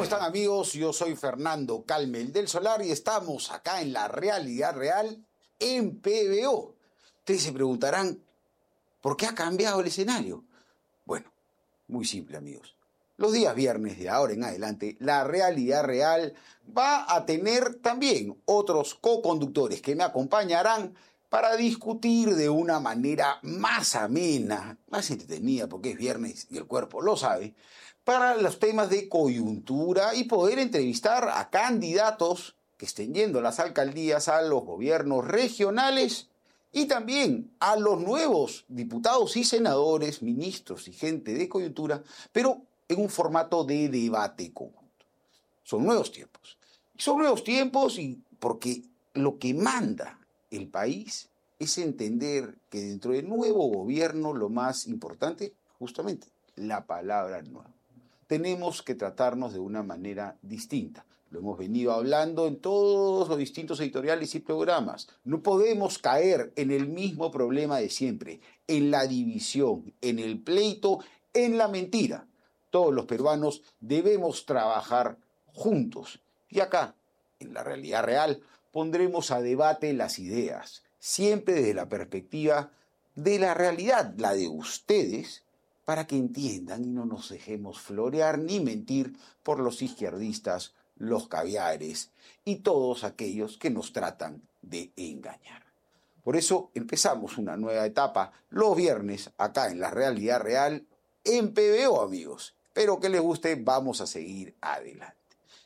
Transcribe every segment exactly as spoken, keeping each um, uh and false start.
¿Cómo están, amigos? Yo soy Fernando Calmel del Solar y estamos acá en la Realidad Real en P B O. Ustedes se preguntarán, ¿por qué ha cambiado el escenario? Bueno, muy simple, amigos. Los días viernes de ahora en adelante, la Realidad Real va a tener también otros co-conductores que me acompañarán para discutir de una manera más amena, más entretenida, porque es viernes y el cuerpo lo sabe, para los temas de coyuntura y poder entrevistar a candidatos que estén yendo a las alcaldías, a los gobiernos regionales y también a los nuevos diputados y senadores, ministros y gente de coyuntura, pero en un formato de debate conjunto. Son nuevos tiempos. Son nuevos tiempos y porque lo que manda el país es entender que dentro del nuevo gobierno lo más importante, justamente, la palabra nueva. Tenemos que tratarnos de una manera distinta. Lo hemos venido hablando en todos los distintos editoriales y programas. No podemos caer en el mismo problema de siempre, en la división, en el pleito, en la mentira. Todos los peruanos debemos trabajar juntos. Y acá, en la Realidad Real, pondremos a debate las ideas, siempre desde la perspectiva de la realidad, la de ustedes, para que entiendan y no nos dejemos florear ni mentir por los izquierdistas, los caviares y todos aquellos que nos tratan de engañar. Por eso empezamos una nueva etapa los viernes acá en la Realidad Real en P B O, amigos. Espero que les guste, vamos a seguir adelante.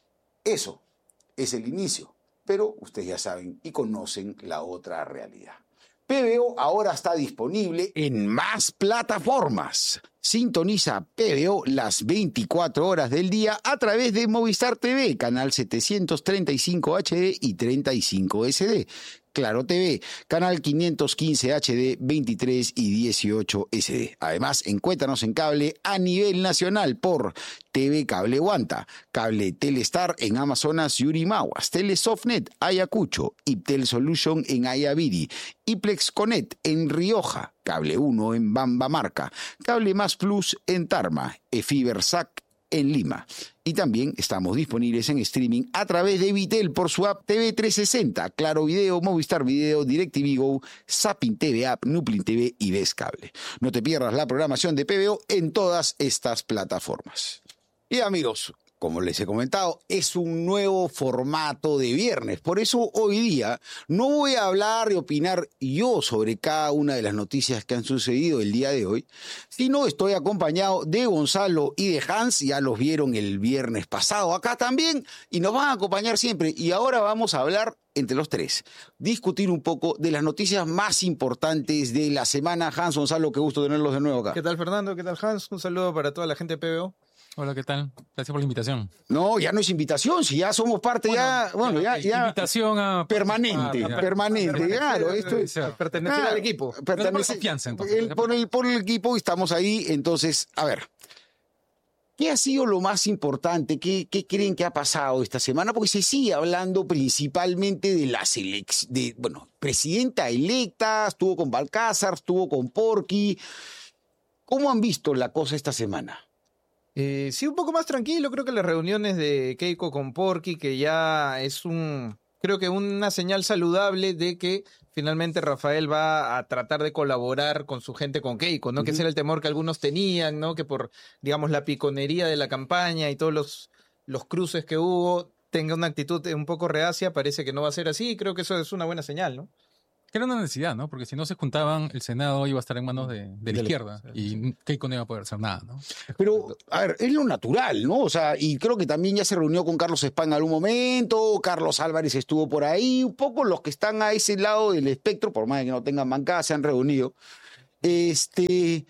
Eso es el inicio, pero ustedes ya saben y conocen la otra realidad. P B O ahora está disponible en más plataformas. Sintoniza P B O las veinticuatro horas del día a través de Movistar T V, canal setecientos treinta y cinco H D y treinta y cinco S D. Claro T V, canal quinientos quince H D, veintitrés y dieciocho S D. Además, encuéntranos en cable a nivel nacional por T V Cable Huanta, Cable Telestar en Amazonas y Urimaguas, Telesofnet Ayacucho, Iptel Solution en Ayaviri, Iplex Connect en Rioja, Cable uno en Bambamarca, Cable Más Plus en Tarma, Efibersac en Lima. Y también estamos disponibles en streaming a través de Vitel por su app T V trescientos sesenta, Claro Video, Movistar Video, DirecTV Go, Zapping T V App, Nuplin T V y Ves Cable. No te pierdas la programación de P B O en todas estas plataformas. Y amigos, como les he comentado, es un nuevo formato de viernes. Por eso hoy día no voy a hablar y opinar yo sobre cada una de las noticias que han sucedido el día de hoy, sino estoy acompañado de Gonzalo y de Hans. Ya los vieron el viernes pasado acá también y nos van a acompañar siempre. Y ahora vamos a hablar entre los tres, discutir un poco de las noticias más importantes de la semana. Hans, Gonzalo, qué gusto tenerlos de nuevo acá. ¿Qué tal, Fernando? ¿Qué tal, Hans? Un saludo para toda la gente de P B O. Hola, ¿qué tal? Gracias por la invitación. No, ya no es invitación, si ya somos parte bueno, ya, bueno, ya, ya invitación a permanente, a, a, permanente, permanecer, claro, esto es pertenecer ah, al equipo. Pertenecer, confianza, entonces. El, por, el, por el equipo estamos ahí, entonces, a ver, ¿qué ha sido lo más importante? ¿Qué, qué creen que ha pasado esta semana? Porque se sigue hablando principalmente de las elecciones, de, bueno, presidenta electa, estuvo con Balcázar, estuvo con Porky. ¿Cómo han visto la cosa esta semana? Eh, sí, un poco más tranquilo. Creo que las reuniones de Keiko con Porky, que ya es un, creo que una señal saludable de que finalmente Rafael va a tratar de colaborar con su gente, con Keiko, ¿no? Uh-huh. Que ese era el temor que algunos tenían, ¿no? Que por, digamos, la piconería de la campaña y todos los, los cruces que hubo, tenga una actitud un poco reacia. Parece que no va a ser así. Creo que eso es una buena señal, ¿no? Que era una necesidad, ¿no? Porque si no se juntaban, el Senado iba a estar en manos de, de la de izquierda la, y sí. Keiko no iba a poder hacer nada, ¿no? Pero, a ver, es lo natural, ¿no? O sea, y creo que también ya se reunió con Carlos España en algún momento, Carlos Álvarez estuvo por ahí, un poco los que están a ese lado del espectro, por más que no tengan bancada, se han reunido. Este, y,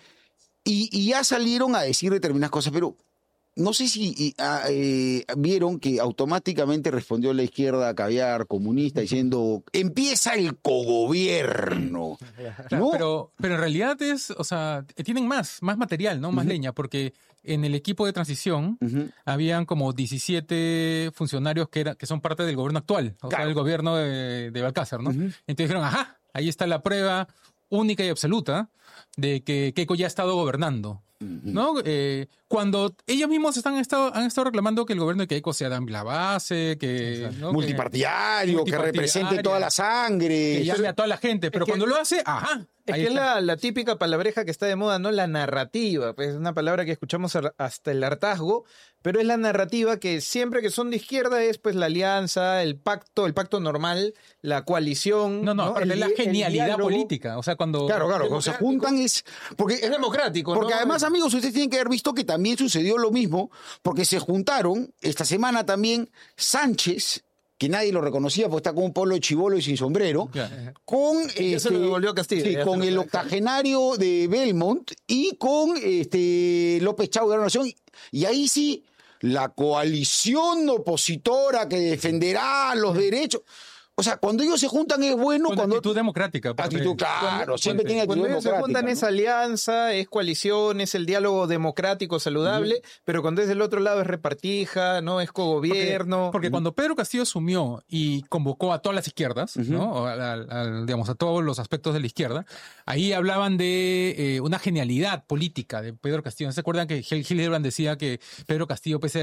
y ya salieron a decir determinadas cosas, pero no sé si eh, vieron que automáticamente respondió la izquierda caviar comunista diciendo empieza el cogobierno, ¿no? Pero, pero en realidad es, o sea, tienen más, más material, ¿no? Más uh-huh. leña, porque en el equipo de transición uh-huh. habían como diecisiete funcionarios que, era, que son parte del gobierno actual, o claro. sea, el gobierno de, de Balcázar, ¿no? Uh-huh. Entonces dijeron, ajá, ahí está la prueba única y absoluta de que Keiko ya ha estado gobernando. ¿no? Eh, cuando ellos mismos están, han, estado, han estado reclamando que el gobierno de Keiko sea la base, que... ¿no? multipartidario, que, multipartidario, que represente toda la sangre. Que llame a toda la gente, pero que, cuando lo hace, ajá. Es que es la, la típica palabreja que está de moda, ¿no? La narrativa, pues es una palabra que escuchamos hasta el hartazgo, pero es la narrativa que siempre que son de izquierda es pues la alianza, el pacto, el pacto normal, la coalición. No, no, ¿no? pero el, es la genialidad política. O sea, cuando... Claro, claro, cuando se juntan es... Porque, es democrático, Porque ¿no? además, amigos, ustedes tienen que haber visto que también sucedió lo mismo, porque se juntaron esta semana también Sánchez, que nadie lo reconocía porque está con un polo chibolo y sin sombrero, Claro. con, Y ya se lo devolvió a Castillo, sí, ya con se lo el devolvió. octogenario de Belmont y con este López Chau de la Nación. Y ahí sí, la coalición opositora que defenderá los derechos. O sea, cuando ellos se juntan es bueno. Con cuando actitud democrática. porque- Actitud, claro, Cuando- siempre tiene actitud Cuando ellos se democrática, juntan ¿no? es alianza, es coalición, es el diálogo democrático saludable, uh-huh. pero cuando es del otro lado es repartija, no es cogobierno. Porque, porque cuando Pedro Castillo asumió y convocó a todas las izquierdas, uh-huh. ¿no? A, a, a, digamos, a todos los aspectos de la izquierda, ahí hablaban de eh, una genialidad política de Pedro Castillo. ¿Se acuerdan que Hildebrand decía que Pedro Castillo pues,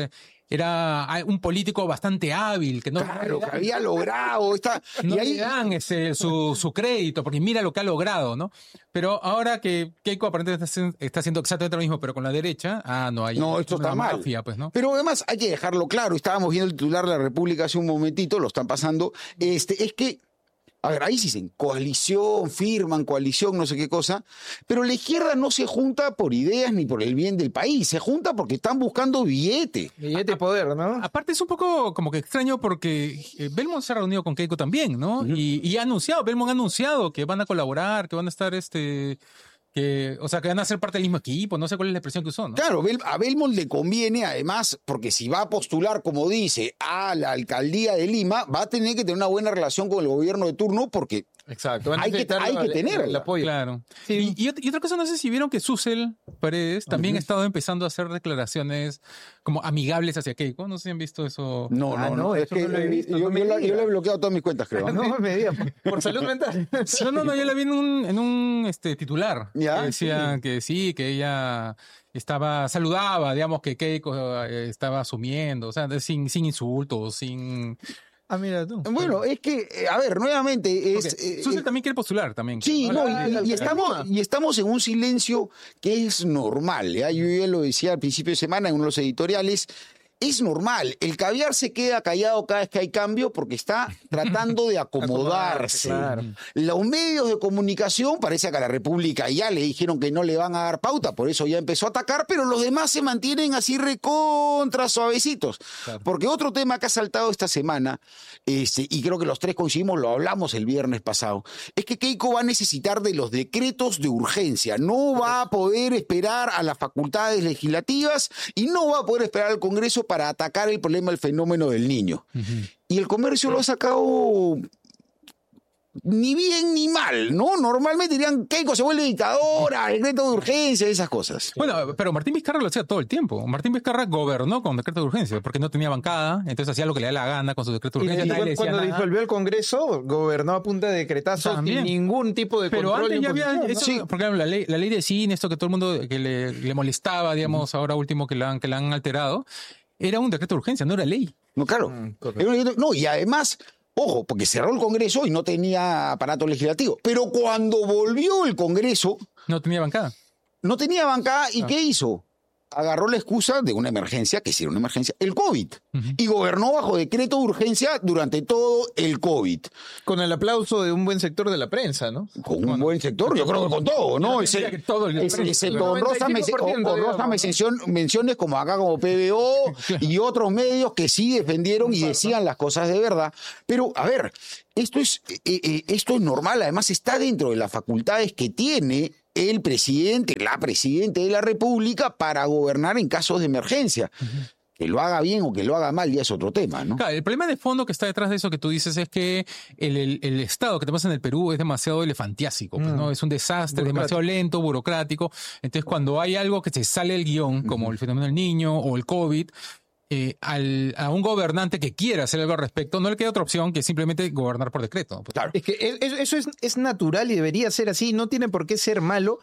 era un político bastante hábil, que no, claro, que había logrado esta, no y ahí le dan ese, su, su crédito, porque mira lo que ha logrado, ¿no? Pero ahora que Keiko aparentemente está, está haciendo exactamente lo mismo, pero con la derecha, ah, no, hay no, esto una está mal. mafia, pues, ¿no? Pero además hay que dejarlo claro, estábamos viendo el titular de La República hace un momentito, lo están pasando, este, es que a ver, ahí sí dicen coalición, firman coalición, no sé qué cosa, pero la izquierda no se junta por ideas ni por el bien del país, se junta porque están buscando billete. Billete de poder, ¿no? Aparte es un poco como que extraño porque eh, Belmont se ha reunido con Keiko también, ¿no? Uh-huh. Y, y ha anunciado, Belmont ha anunciado que van a colaborar, que van a estar este... Que, o sea, que van a ser parte del mismo equipo, no sé cuál es la expresión que usó, ¿no? Claro, a Belmont le conviene, además, porque si va a postular, como dice, a la alcaldía de Lima, va a tener que tener una buena relación con el gobierno de turno, porque Exacto, hay que, hay que tener el, el apoyo. Claro. Sí. Y, y, y otra cosa, no sé si vieron que Susel Paredes también uh-huh. ha estado empezando a hacer declaraciones como amigables hacia Keiko. No sé si han visto eso. No, ah, no, no, no, es que no lo he visto. Yo, no yo, la, yo le he bloqueado todas mis cuentas, creo. No, no me digas, por salud mental. No, no, no, yo la vi en un, en un este, titular. ¿Ya? Que decía sí. que sí, que ella estaba, saludaba, digamos, que Keiko estaba asumiendo, o sea, sin, sin insultos, sin... Ah, mira tú. Bueno, es que, a ver, nuevamente es... Okay. Susel eh, también quiere postular también. Sí, no, y, y, y, estamos, y estamos en un silencio que es normal. ¿eh? Yo ya lo decía al principio de semana en uno de los editoriales. Es normal. El caviar se queda callado cada vez que hay cambio porque está tratando de acomodarse. Claro. Los medios de comunicación, parece que a la República ya le dijeron que no le van a dar pauta, por eso ya empezó a atacar, pero los demás se mantienen así recontra suavecitos. Claro. Porque otro tema que ha saltado esta semana, este, y creo que los tres coincidimos, lo hablamos el viernes pasado, es que Keiko va a necesitar de los decretos de urgencia. No va a poder esperar a las facultades legislativas y no va a poder esperar al Congreso para atacar el problema del fenómeno del niño. Uh-huh. Y el comercio lo ha sacado ni bien ni mal, ¿no? Normalmente dirían, Keiko se vuelve dictadora, decreto de urgencia, esas cosas. Bueno, pero Martín Vizcarra lo hacía todo el tiempo. Martín Vizcarra gobernó con decreto de urgencia, porque no tenía bancada, entonces hacía lo que le da la gana con su decreto de urgencia. Y cuando, cuando disolvió el Congreso, gobernó a punta de decretazos sin ningún tipo de pero control. Pero antes ya había, eso, sí. por ejemplo, la ley, la ley de cine, esto que todo el mundo que le, le molestaba, digamos, uh-huh. ahora último que la, han, que la han alterado, era un decreto de urgencia, no era ley. No, claro. Mm, no, y además, ojo, porque cerró el Congreso y no tenía aparato legislativo. Pero cuando volvió el Congreso... No tenía bancada. No tenía bancada. ¿Y ah. qué hizo? Agarró la excusa de una emergencia, que sí era una emergencia, el COVID. Uh-huh. Y gobernó bajo decreto de urgencia durante todo el COVID. Con el aplauso de un buen sector de la prensa, ¿no? Con un bueno, buen sector, yo creo que con todo, ¿no? Ese, que todo el ese, ese con Rosa, me, con, con Rosa mencion, menciones como acá, como P B O y otros medios que sí defendieron y decían las cosas de verdad. Pero, a ver, esto es, eh, eh, esto es normal, además está dentro de las facultades que tiene el presidente, la presidenta de la República para gobernar en casos de emergencia. Uh-huh. Que lo haga bien o que lo haga mal ya es otro tema, ¿no? Claro, el problema de fondo que está detrás de eso que tú dices es que el, el, el Estado que tenemos en el Perú es demasiado elefantiásico, pues, mm. ¿no? Es un desastre, demasiado lento, burocrático. Entonces, cuando hay algo que se sale del guión, como uh-huh. el fenómeno del niño o el COVID, Eh, al, a un gobernante que quiera hacer algo al respecto, no le queda otra opción que simplemente gobernar por decreto. Claro. Es que eso es, es natural y debería ser así, no tiene por qué ser malo,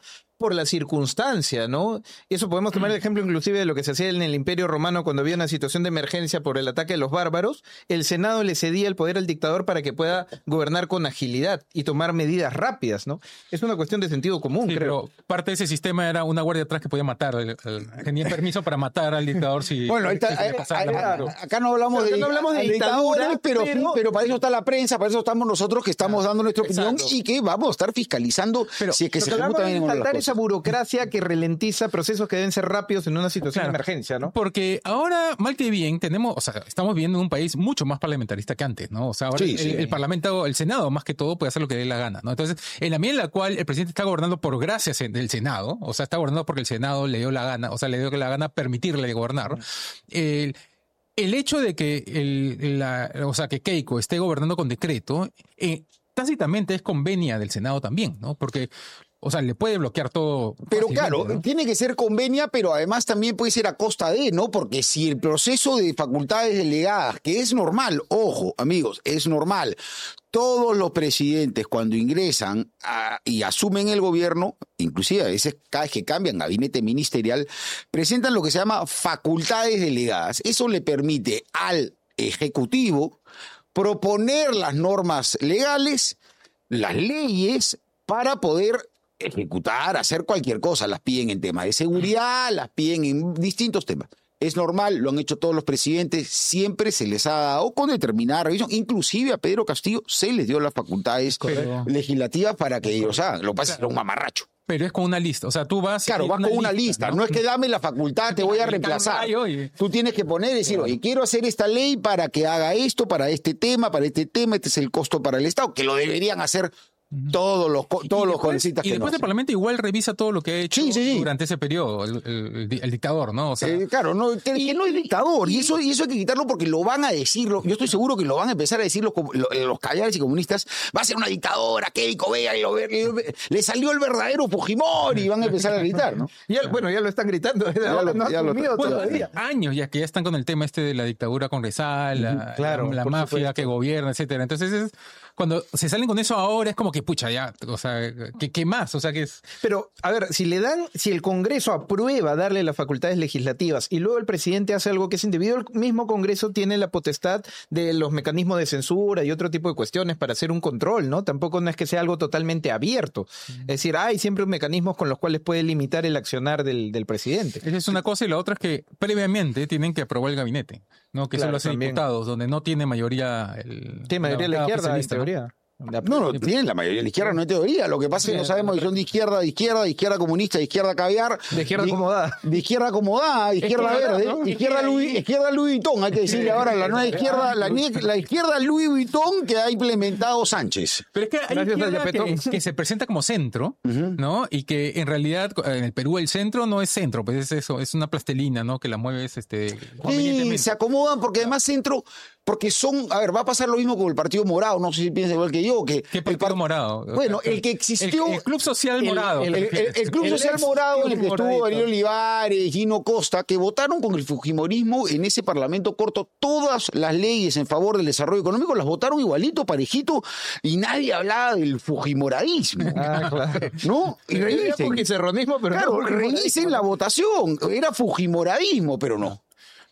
por la circunstancia, ¿no? Eso podemos tomar el ejemplo inclusive de lo que se hacía en el Imperio Romano cuando había una situación de emergencia por el ataque de los bárbaros. El Senado le cedía el poder al dictador para que pueda gobernar con agilidad y tomar medidas rápidas, ¿no? Es una cuestión de sentido común, Sí, creo. pero parte de ese sistema era una guardia atrás que podía matar. El, el, tenía permiso para matar al dictador si... Bueno, ahorita, si quería a- pasar la a- mano. a- acá no hablamos Acá de, no hablamos de de dictadura, dictadores, pero, pero- pero para eso está la prensa, para eso estamos nosotros que estamos dando nuestra opinión Exacto. y que vamos a estar fiscalizando Pero si es que Lo se que hablamos ejecutan es bien o no las saltar esa cosas. burocracia que ralentiza procesos que deben ser rápidos en una situación Claro. de emergencia, ¿no? Porque ahora, mal que bien, tenemos, o sea, estamos viviendo en un país mucho más parlamentarista que antes, ¿no? O sea, ahora Sí, el, sí. el Parlamento, el Senado, más que todo, puede hacer lo que dé la gana, ¿no? Entonces, en la medida en la cual el presidente está gobernando por gracias del Senado, o sea, está gobernando porque el Senado le dio la gana, o sea, le dio la gana permitirle gobernar, el, el hecho de que, el, la, o sea, que Keiko esté gobernando con decreto, eh, tácitamente es convenia del Senado también, ¿no? Porque, o sea, le puede bloquear todo. Pero fácilmente, claro, ¿no? tiene que ser convenia, pero además también puede ser a costa de, ¿no? Porque si el proceso de facultades delegadas, que es normal, ojo, amigos, es normal, todos los presidentes cuando ingresan a- y asumen el gobierno, inclusive a veces cada vez que cambian gabinete ministerial, presentan lo que se llama facultades delegadas. Eso le permite al Ejecutivo proponer las normas legales, las leyes, para poder ejecutar, hacer cualquier cosa. Las piden en temas de seguridad, las piden en distintos temas. Es normal, lo han hecho todos los presidentes, siempre se les ha dado con determinada revisión. Inclusive a Pedro Castillo se les dio las facultades Correcto. legislativas para que ellos hagan. Lo que pasa es que era un mamarracho. Pero es con una lista. O sea, tú vas. Claro, y vas con una lista. No es que dame la facultad, te voy a reemplazar. Tú tienes que poner y decir, oye, quiero hacer esta ley para que haga esto, para este tema, para este tema, este es el costo para el Estado, que lo deberían hacer todos los, co- todos los congresistas Y que no después el hacen. Parlamento igual revisa todo lo que ha hecho Sí, sí, sí. durante ese periodo, el, el- el dictador, ¿no? O sea, Eh, claro, no, que, que no es dictador, y eso, y eso hay que quitarlo porque lo van a decirlo. Yo estoy seguro que lo van a empezar a decir los, com- lo- los callares y comunistas. Va a ser una dictadora, Keiko, vea, y lo ve- y lo ve- le salió el verdadero Fujimori y van a empezar a gritar, ¿no? Ya, bueno, ya lo están gritando desde Ya ahora, lo- no ha ya lo- asumido bueno, todavía. años ya que ya están con el tema este de la dictadura congresal, la, claro, la, la por mafia supuesto. que gobierna, etcétera. Entonces, es, cuando se salen con eso ahora es como que, pucha, ya, o sea, ¿qué, qué más? O sea, que es... Pero, a ver, si le dan, si el Congreso aprueba darle las facultades legislativas y luego el presidente hace algo que es indebido, el mismo Congreso tiene la potestad de los mecanismos de censura y otro tipo de cuestiones para hacer un control, ¿no? Tampoco no es que sea algo totalmente abierto. Es decir, hay siempre mecanismos con los cuales puede limitar el accionar del, del presidente. Esa es una cosa y la otra es que previamente tienen que aprobar el gabinete, ¿no? Que Claro, eso lo hacen también. diputados, donde no tiene mayoría el... Tiene mayoría de la bancada izquierda, en oficialista, ¿no? teoría. No, no, tienen la mayoría de la izquierda, no es teoría. Lo que pasa es que no sabemos si son de izquierda, de izquierda, de izquierda comunista, de izquierda caviar. De izquierda acomodada. De izquierda acomodada, de izquierda que, verde, ¿no? izquierda, Es que Louis, ahí- izquierda Louis Vuitton. Hay que decirle ahora la nueva izquierda, la, nie- la izquierda Louis Vuitton que ha implementado Sánchez. Pero es que hay Gracias al izquierda Yapetón. que, que se presenta como centro, ¿no? Y que en realidad en el Perú el centro no es centro, pues es eso, es una plastelina, ¿no? Que la mueves este, Sí, convenientemente. se acomodan porque además centro, porque son, a ver, va a pasar lo mismo con el Partido Morado, no sé si piensa igual que yo, que ¿Qué el partido par- morado? Bueno, el que existió- El, el Club Social el- Morado. el- El, el- el Club El Social ex Morado en el que Club estuvo Moradito. Ariel Olivares, Gino Costa, que votaron con el fujimorismo en ese parlamento corto. Todas las leyes en favor del desarrollo económico las votaron igualito, parejito, y nadie hablaba del fujimoradismo. Ah, claro. ¿No? Y Era revisen. fujicirronismo, pero Claro, no revisen la votación. Era fujimoradismo, pero no.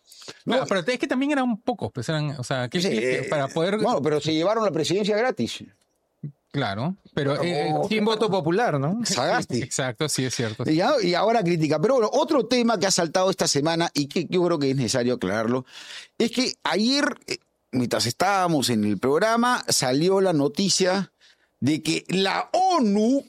No, pero es que también eran pocos, pues eran, o sea, que, Sí, que- para poder... Bueno, pero se llevaron la presidencia gratis. Claro, pero... eh, Oh. sin voto popular, ¿no? Sagasti. exacto, sí es cierto. Y, a- y ahora crítica. Pero bueno, otro tema que ha saltado esta semana y que yo creo que es necesario aclararlo, es que ayer, eh, mientras estábamos en el programa, salió la noticia de que la ONU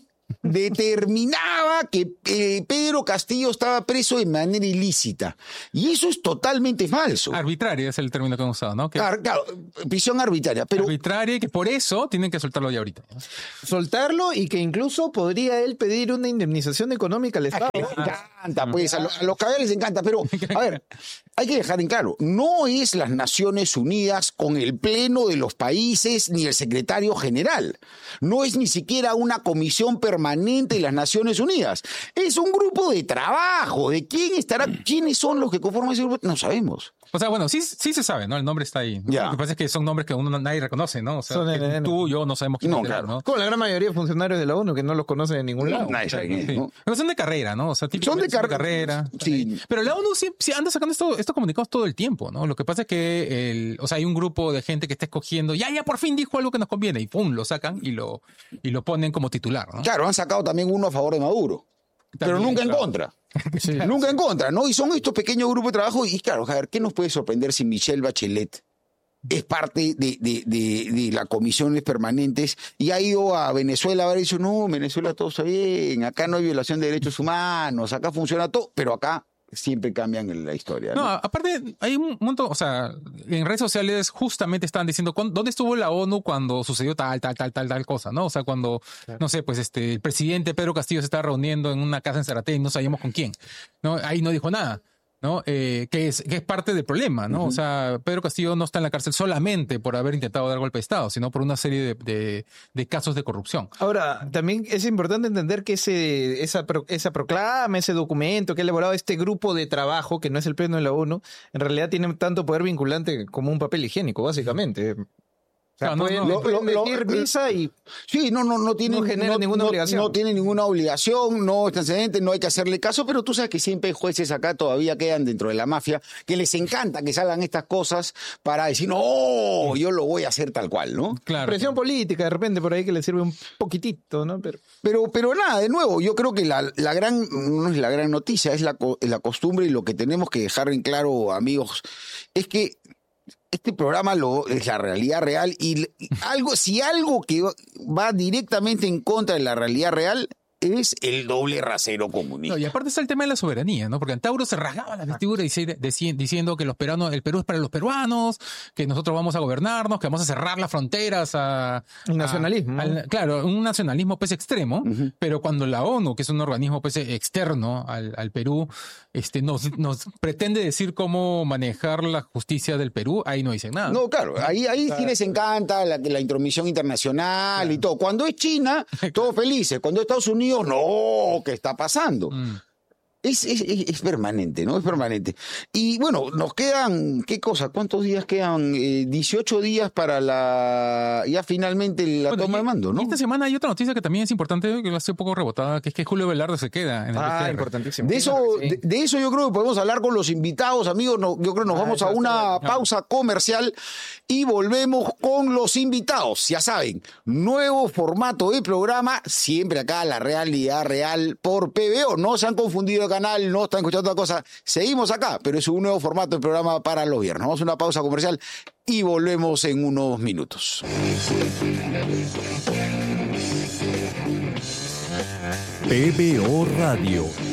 determinaba que eh, Pedro Castillo estaba preso de manera ilícita. Y eso es totalmente falso. Arbitraria es el término que han usado, ¿no? Que Claro, claro, prisión arbitraria. Pero arbitraria y que por eso tienen que soltarlo ya ahorita. ¿no? Soltarlo y que incluso podría él pedir una indemnización económica al Estado. les encanta, pues, a, lo- a los caballeros les encanta, pero, a ver, hay que dejar en claro, no es las Naciones Unidas con el pleno de los países ni el secretario general, no es ni siquiera una comisión permanente Permanente de las Naciones Unidas. Es un grupo de trabajo. ¿De quién estará? ¿Quiénes son los que conforman ese grupo? No sabemos. O sea, bueno, sí, sí se sabe, ¿no? El nombre está ahí, ¿no? Ya. Lo que pasa es que son nombres que uno nadie reconoce, ¿no? O sea, Son que N N. tú, yo no sabemos quién No, es, claro. ¿no? Como la gran mayoría de funcionarios de la ONU que no los conocen de ningún lado. Nadie sabe quién es, Sí. ¿no? Pero son de carrera, ¿no? O sea, Son de típicamente car- carrera. Sí. Pero la ONU sí, sí anda sacando esto- estos comunicados todo el tiempo, ¿no? Lo que pasa es que el, o sea, hay un grupo de gente que está escogiendo, ya, ya por fin dijo algo que nos conviene, y pum, lo sacan y lo, y lo ponen como titular, ¿no? Claro, han sacado también uno a favor de Maduro. Pero También, nunca en claro. contra. Sí. Nunca en contra, ¿no? Y son estos pequeños grupos de trabajo. Y claro, a ver, ¿qué nos puede sorprender si Michelle Bachelet es parte de, de, de, de las comisiones permanentes y ha ido a Venezuela a haber dicho, no, en Venezuela todo está bien, acá no hay violación de derechos humanos, acá funciona todo, pero acá siempre cambian la historia, No, ¿no? a- aparte, hay un montón, o sea, en redes sociales justamente están diciendo ¿cuándo- dónde estuvo la ONU cuando sucedió tal, tal, tal, tal, tal cosa, ¿no? O sea, cuando, no sé, pues este, el presidente Pedro Castillo se estaba reuniendo en una casa en Zaraté y no sabíamos con quién, ¿no? Ahí no dijo nada, ¿no? Eh, que, es, que es parte del problema, ¿no? O sea, Pedro Castillo no está en la cárcel solamente por haber intentado dar golpe de Estado, sino por una serie de, de, de casos de corrupción. Ahora, también es importante entender que ese, esa, pro- esa proclama, ese documento que ha elaborado este grupo de trabajo, que no es el Pleno de la ONU, en realidad tiene tanto poder vinculante como un papel higiénico, básicamente. O sea, Claro, no, pueden, no, pueden lo- lo- decir misa y Sí, no, no, no tiene No genera ninguna obligación. No tiene ninguna obligación, no es transcendente, no hay que hacerle caso, pero tú sabes que siempre hay jueces acá todavía quedan dentro de la mafia que les encanta que salgan estas cosas para decir, no, yo lo voy a hacer tal cual, ¿no? Claro. presión política de repente por ahí que le sirve un poquitito, ¿no? Pero Pero, pero nada, de nuevo, yo creo que la, la gran, no es la gran noticia, es la, co- es la costumbre y lo que tenemos que dejar en claro, amigos, es que este programa lo, es la realidad real y, y algo, si algo que va, va directamente en contra de la realidad real es el doble rasero comunista. No, y aparte está el tema de la soberanía, ¿no? Porque Antauro se rasgaba la vestidura dici- deci- diciendo que los peruanos, el Perú es para los peruanos, que nosotros vamos a gobernarnos, que vamos a cerrar las fronteras a... Un nacionalismo, a- ¿no? al- claro, un nacionalismo pues extremo, pero cuando la ONU, que es un organismo pues externo al, al Perú, este, nos, nos pretende decir cómo manejar la justicia del Perú, ahí no dicen nada. No, claro, ahí, ahí sí les encanta la, la intromisión internacional y todo. Cuando es China, todos felices. Cuando es Estados Unidos, no, ¿qué está pasando? Mm. Es, es, es- es permanente, ¿no? Es permanente. Y bueno, nos quedan, ¿qué cosa? ¿Cuántos días quedan? Eh, dieciocho días para la ya finalmente la Bueno, toma y- de mando, ¿no? y esta semana hay otra noticia que también es importante, que va a ser un poco rebotada, que es que Julio Velarde se queda en el ah, P G R. importantísimo. De eso, Claro que sí. de, de eso yo creo que podemos hablar con los invitados, amigos. No, yo creo que nos Ah, vamos eso a va a una estar bueno. pausa comercial y volvemos con los invitados. Ya saben, nuevo formato de programa, siempre acá la realidad real por P B O. No se han confundido de canal, no están escuchando otra cosa. Seguimos acá, pero es un nuevo formato de programa para los viernes. Vamos a una pausa comercial y volvemos en unos minutos. P B O Radio,